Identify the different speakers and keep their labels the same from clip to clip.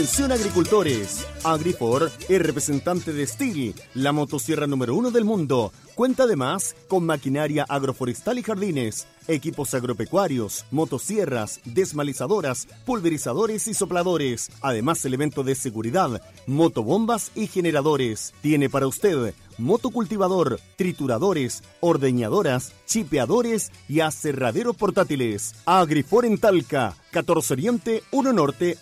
Speaker 1: Atención agricultores, Agrifor es representante de Stihl, la motosierra número 1 del mundo. Cuenta además con maquinaria agroforestal y jardines, equipos agropecuarios, motosierras, desmalizadoras, pulverizadores y sopladores. Además, elementos de seguridad, motobombas y generadores. Tiene para usted motocultivador, trituradores, ordeñadoras, chipeadores y aserraderos portátiles. Agrifor en Talca, 14 Oriente, 1 Norte,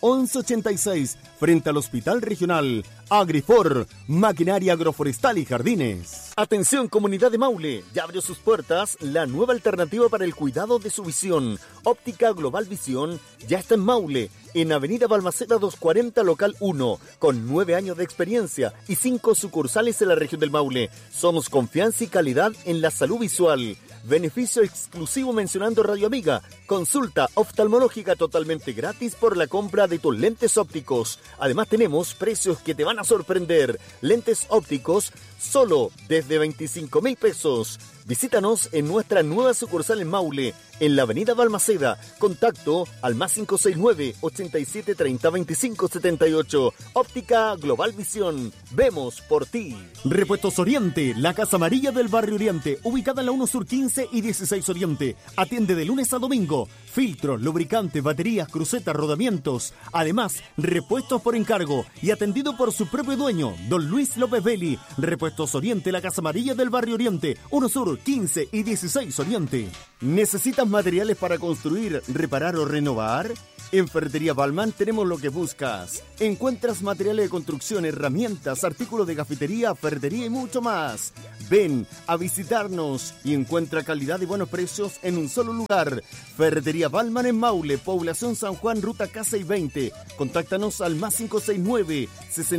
Speaker 1: 1186, frente al Hospital Regional. Agrifor, maquinaria agroforestal y jardines. Atención comunidad de Maule, ya abrió sus puertas la nueva alternativa para el cuidado de su visión. Óptica Global Visión ya está en Maule, en Avenida Balmaceda 240, local 1, con 9 años de experiencia y 5 sucursales en la región del Maule. Somos confianza y calidad en la salud visual. Beneficio exclusivo mencionando Radio Amiga. Consulta oftalmológica totalmente gratis por la compra de tus lentes ópticos. Además tenemos precios que te van a sorprender. Lentes ópticos solo desde 25,000 pesos. Visítanos en nuestra nueva sucursal en Maule, en la avenida Balmaceda. Contacto al +569 87 30 25 78. Óptica Global Visión. Vemos por ti. Repuestos Oriente, la Casa Amarilla del Barrio Oriente, ubicada en la 1 Sur 15 y 16 Oriente. Atiende de lunes a domingo. Filtros, lubricantes, baterías, crucetas, rodamientos. Además, repuestos por encargo y atendido por su propio dueño, don Luis López Belli. Repuestos Oriente, la Casa Amarilla del Barrio Oriente, 1 Sur 15 y 16 Oriente. ¿Necesitas materiales para construir, reparar o renovar? En Ferretería Balman tenemos lo que buscas. Encuentras materiales de construcción, herramientas, artículos de cafetería, ferretería y mucho más. Ven a visitarnos y encuentra calidad y buenos precios en un solo lugar. Ferretería Balman en Maule, Población San Juan, Ruta K620. Contáctanos al +569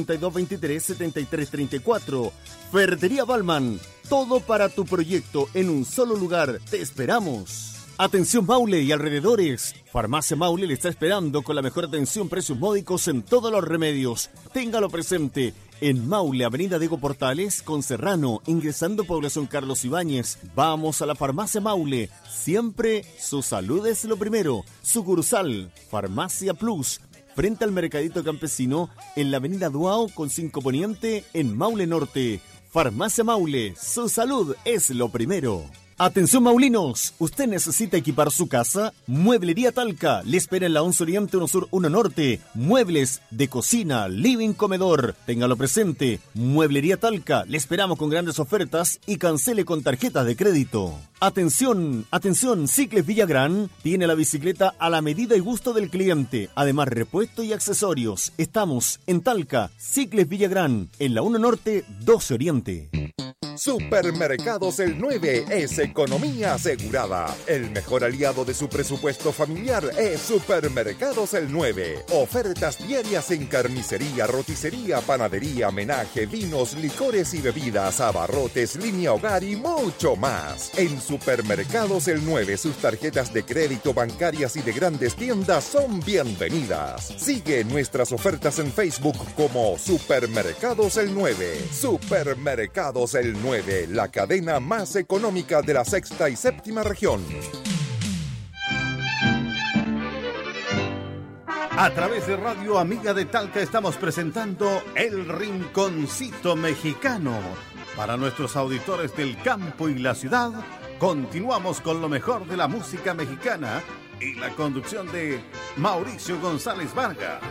Speaker 1: 6223 7334. Ferretería Balman, todo para tu proyecto en un solo lugar. Te esperamos. Atención Maule y alrededores. Farmacia Maule le está esperando con la mejor atención, precios módicos en todos los remedios. Téngalo presente. En Maule, Avenida Diego Portales, con Serrano, ingresando Población Carlos Ibáñez. Vamos a la Farmacia Maule. Siempre su salud es lo primero. Sucursal, Farmacia Plus, frente al Mercadito Campesino, en la Avenida Duao, con 5 Poniente, en Maule Norte. Farmacia Maule, su salud es lo primero. Atención maulinos, ¿usted necesita equipar su casa? Mueblería Talca, le espera en la 11 Oriente, 1 Sur, 1 Norte. Muebles de cocina, living, comedor. Téngalo presente. Mueblería Talca, le esperamos con grandes ofertas y cancele con tarjetas de crédito. Atención, atención, Cicles Villagrán tiene la bicicleta a la medida y gusto del cliente. Además, repuesto y accesorios. Estamos en Talca, Cicles Villagrán, en la 1 Norte, 12 Oriente.
Speaker 2: Supermercados El 9 es economía asegurada. El mejor aliado de su presupuesto familiar es Supermercados El 9. Ofertas diarias en carnicería, roticería, panadería, menaje, vinos, licores y bebidas, abarrotes, línea hogar y mucho más. En Supermercados El 9, sus tarjetas de crédito, bancarias y de grandes tiendas son bienvenidas. Sigue nuestras ofertas en Facebook como Supermercados El 9. Supermercados El 9, la cadena más económica de la sexta y séptima región.
Speaker 3: A través de Radio Amiga de Talca estamos presentando El Rinconcito Mexicano. Para nuestros auditores del campo y la ciudad, continuamos con lo mejor de la música mexicana y la conducción de Mauricio González Vargas.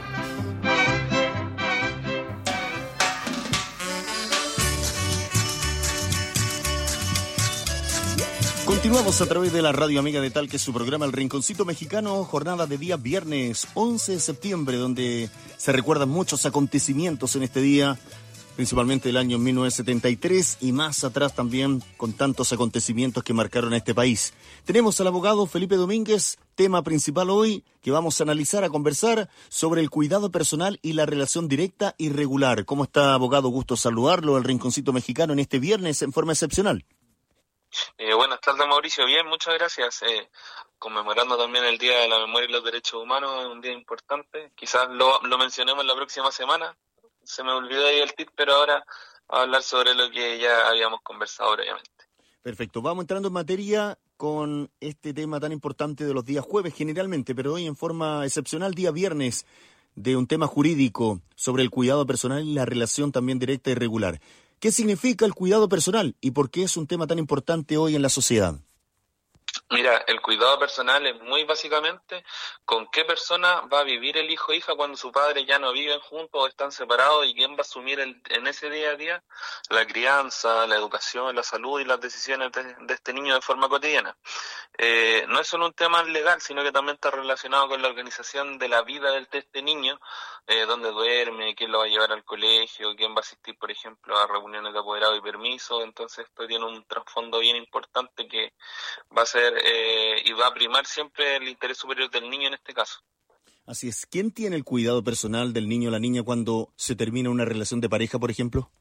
Speaker 1: Continuamos a través de la Radio Amiga de Talca, su programa El Rinconcito Mexicano, jornada de día viernes 11 de septiembre, donde se recuerdan muchos acontecimientos en este día, principalmente el año 1973 y más atrás también, con tantos acontecimientos que marcaron a este país. Tenemos al abogado Felipe Domínguez, tema principal hoy que vamos a analizar, a conversar sobre el cuidado personal y la relación directa y regular. ¿Cómo está, abogado? Gusto saludarlo, El Rinconcito Mexicano, en este viernes en forma excepcional.
Speaker 4: Buenas tardes, Mauricio. Bien, muchas gracias. Conmemorando también el Día de la Memoria y los Derechos Humanos, es un día importante. Quizás lo mencionemos la próxima semana. Se me olvidó ahí el tip, pero ahora a hablar sobre lo que ya habíamos conversado previamente.
Speaker 1: Perfecto. Vamos entrando en materia con este tema tan importante de los días jueves generalmente, pero hoy en forma excepcional, día viernes, de un tema jurídico sobre el cuidado personal y la relación también directa y regular. ¿Qué significa el cuidado personal y por qué es un tema tan importante hoy en la sociedad?
Speaker 4: Mira, el cuidado personal es muy básicamente con qué persona va a vivir el hijo o hija cuando sus padres ya no viven juntos o están separados, y quién va a asumir en ese día a día la crianza, la educación, la salud y las decisiones de este niño de forma cotidiana. No es solo un tema legal, sino que también está relacionado con la organización de la vida de este niño, dónde duerme, quién lo va a llevar al colegio, quién va a asistir, por ejemplo, a reuniones de apoderado y permiso. Entonces esto tiene un trasfondo bien importante que va a ser y va a primar siempre el interés superior del niño en este caso.
Speaker 1: Así es. ¿Quién tiene el cuidado personal del niño o la niña cuando se termina una relación de pareja, por ejemplo?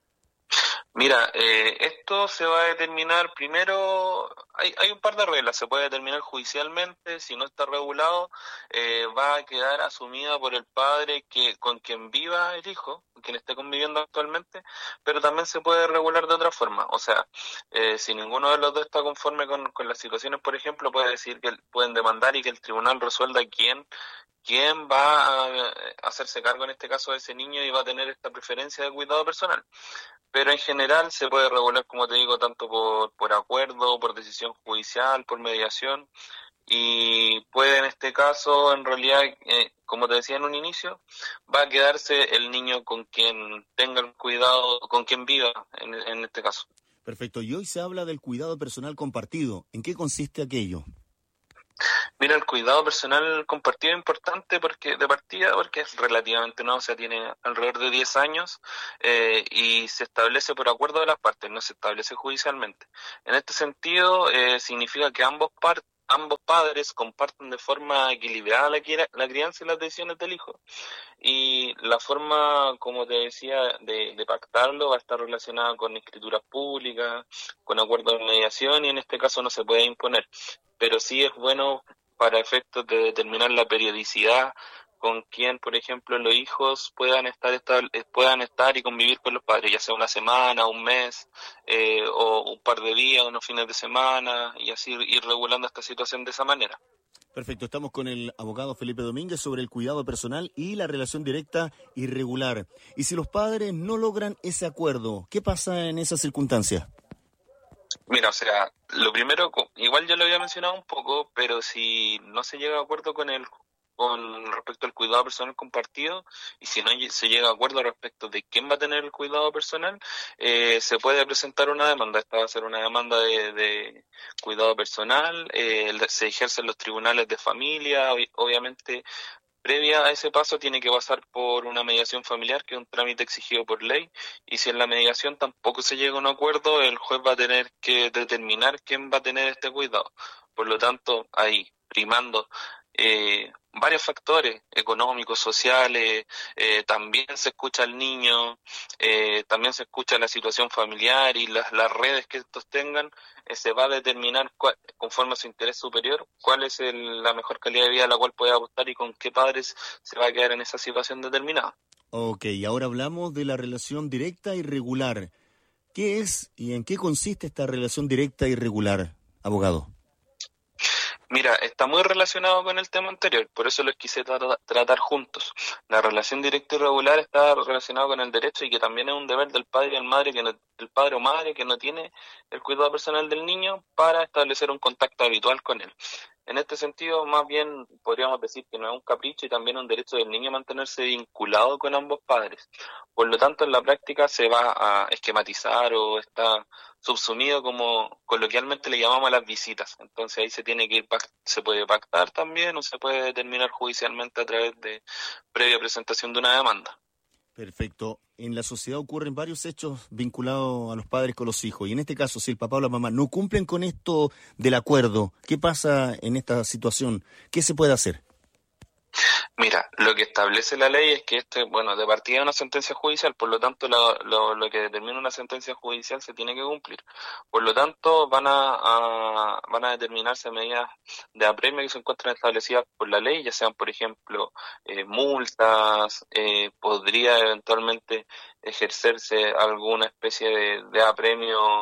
Speaker 4: Mira, esto se va a determinar primero, hay un par de reglas, se puede determinar judicialmente. Si no está regulado, va a quedar asumida por el padre con quien viva el hijo, quien esté conviviendo actualmente, pero también se puede regular de otra forma. O sea, si ninguno de los dos está conforme con las situaciones, por ejemplo, puede decir que pueden demandar y que el tribunal resuelva quién va a hacerse cargo en este caso de ese niño y va a tener esta preferencia de cuidado personal. Pero en general se puede regular, como te digo, tanto por acuerdo, por decisión judicial, por mediación, y puede en este caso, en realidad, como te decía en un inicio, va a quedarse el niño con quien tenga el cuidado, con quien viva en este caso.
Speaker 1: Perfecto. Y hoy se habla del cuidado personal compartido. ¿En qué consiste aquello?
Speaker 4: Mira, el cuidado personal compartido es importante porque es relativamente nuevo, o sea, tiene alrededor de 10 años, y se establece por acuerdo de las partes, no se establece judicialmente. En este sentido, significa que ambos padres comparten de forma equilibrada la crianza y las decisiones del hijo. Y la forma, como te decía, de pactarlo va a estar relacionada con escrituras públicas, con acuerdos de mediación, y en este caso no se puede imponer. Pero sí es bueno para efectos de determinar la periodicidad con quien, por ejemplo, los hijos puedan estar y convivir con los padres, ya sea una semana, un mes, o un par de días, unos fines de semana, y así ir regulando esta situación de esa manera.
Speaker 1: Perfecto, estamos con el abogado Felipe Domínguez sobre el cuidado personal y la relación directa y regular. Y si los padres no logran ese acuerdo, ¿qué pasa en esas circunstancias?
Speaker 4: Mira, o sea, lo primero, igual yo lo había mencionado un poco, pero si no se llega a acuerdo con respecto al cuidado personal compartido, y si no se llega a acuerdo respecto de quién va a tener el cuidado personal, se puede presentar una demanda. Esta va a ser una demanda de cuidado personal, se ejerce en los tribunales de familia, obviamente. Previa a ese paso tiene que pasar por una mediación familiar, que es un trámite exigido por ley, y si en la mediación tampoco se llega a un acuerdo, el juez va a tener que determinar quién va a tener este cuidado. Por lo tanto, ahí, primando varios factores económicos, sociales, también se escucha al niño, también se escucha la situación familiar y las redes que estos tengan. Se va a determinar conforme a su interés superior cuál es la mejor calidad de vida a la cual puede apostar y con qué padres se va a quedar en esa situación determinada.
Speaker 1: Ok, ahora hablamos de la relación directa y regular. ¿Qué es y en qué consiste esta relación directa y regular, abogado?
Speaker 4: Mira, está muy relacionado con el tema anterior, por eso los quise tratar juntos. La relación directa y regular está relacionada con el derecho, y que también es un deber del padre y la madre, el padre o madre que no tiene el cuidado personal del niño, para establecer un contacto habitual con él. En este sentido, más bien podríamos decir que no es un capricho y también un derecho del niño mantenerse vinculado con ambos padres. Por lo tanto, en la práctica se va a esquematizar, o está subsumido como coloquialmente le llamamos a las visitas. Entonces ahí se puede pactar también, o se puede determinar judicialmente a través de previa presentación de una demanda.
Speaker 1: Perfecto. En la sociedad ocurren varios hechos vinculados a los padres con los hijos. Y en este caso, si el papá o la mamá no cumplen con esto del acuerdo, ¿qué pasa en esta situación? ¿Qué se puede hacer?
Speaker 4: Mira, lo que establece la ley es que de partida es una sentencia judicial, por lo tanto lo que determina una sentencia judicial se tiene que cumplir. Por lo tanto, van a determinarse medidas de apremio que se encuentran establecidas por la ley, ya sean, por ejemplo, multas, podría eventualmente ejercerse alguna especie de apremio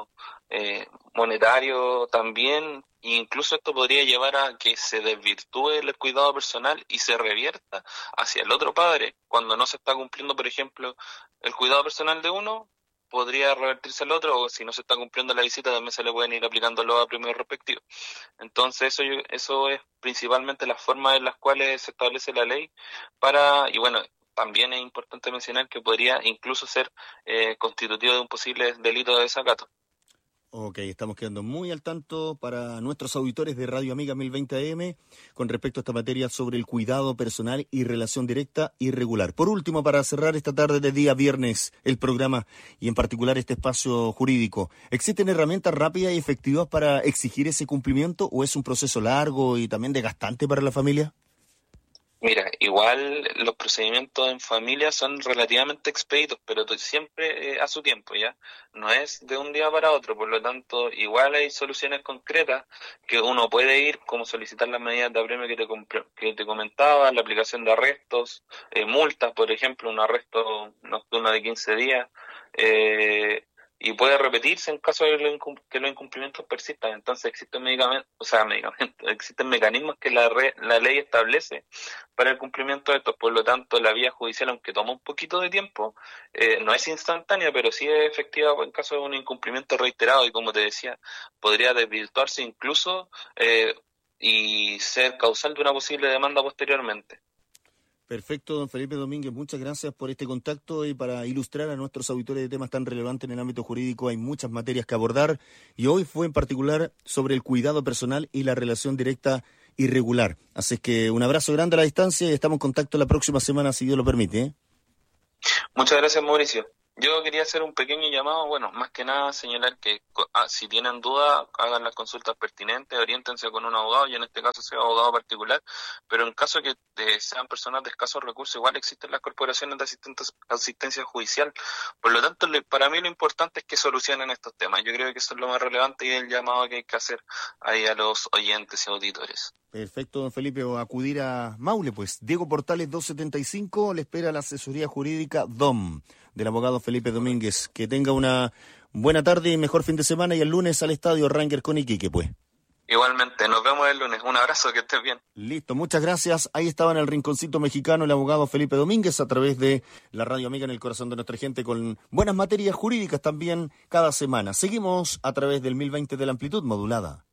Speaker 4: monetario también. Incluso esto podría llevar a que se desvirtúe el cuidado personal y se revierta hacia el otro padre. Cuando no se está cumpliendo, por ejemplo, el cuidado personal de uno, podría revertirse al otro, o si no se está cumpliendo la visita, también se le pueden ir aplicando los apremios respectivos. Entonces, eso es principalmente la forma en las cuales se establece la ley y bueno, también es importante mencionar que podría incluso ser constitutivo de un posible delito de desacato.
Speaker 1: Ok, estamos quedando muy al tanto para nuestros auditores de Radio Amiga 1020 AM con respecto a esta materia sobre el cuidado personal y relación directa y regular. Por último, para cerrar esta tarde de día viernes el programa y en particular este espacio jurídico, ¿existen herramientas rápidas y efectivas para exigir ese cumplimiento o es un proceso largo y también desgastante para la familia?
Speaker 4: Mira, igual los procedimientos en familia son relativamente expeditos, pero siempre a su tiempo, ¿ya? No es de un día para otro, por lo tanto, igual hay soluciones concretas que uno puede ir, como solicitar las medidas de apremio que te comentaba, la aplicación de arrestos, multas, por ejemplo, un arresto nocturno de 15 días, y puede repetirse en caso de que los incumplimientos persistan. Entonces existen existen mecanismos que la ley establece para el cumplimiento de estos. Por lo tanto, la vía judicial, aunque toma un poquito de tiempo, no es instantánea, pero sí es efectiva en caso de un incumplimiento reiterado, y como te decía, podría desvirtuarse incluso y ser causal de una posible demanda posteriormente.
Speaker 1: Perfecto, don Felipe Domínguez, muchas gracias por este contacto y para ilustrar a nuestros auditores de temas tan relevantes en el ámbito jurídico. Hay muchas materias que abordar y hoy fue en particular sobre el cuidado personal y la relación directa y regular. Así que un abrazo grande a la distancia y estamos en contacto la próxima semana, si Dios lo permite.
Speaker 4: Muchas gracias, Mauricio. Yo quería hacer un pequeño llamado, bueno, más que nada señalar que si tienen dudas, hagan las consultas pertinentes, oriéntense con un abogado, y en este caso sea abogado particular, pero en caso que sean personas de escasos recursos, igual existen las corporaciones de asistencia judicial. Por lo tanto, para mí lo importante es que solucionen estos temas. Yo creo que eso es lo más relevante y el llamado que hay que hacer ahí a los oyentes y auditores.
Speaker 1: Perfecto, don Felipe, o acudir a Maule, pues. Diego Portales 275, le espera la asesoría jurídica DOM, del abogado Felipe Domínguez. Que tenga una buena tarde y mejor fin de semana, y el lunes al estadio Rangers con Iquique, pues.
Speaker 4: Igualmente, nos vemos el lunes. Un abrazo, que estés bien.
Speaker 1: Listo, muchas gracias. Ahí estaba en el rinconcito mexicano el abogado Felipe Domínguez a través de la Radio Amiga en el corazón de nuestra gente, con buenas materias jurídicas también cada semana. Seguimos a través del 1020 de la amplitud modulada.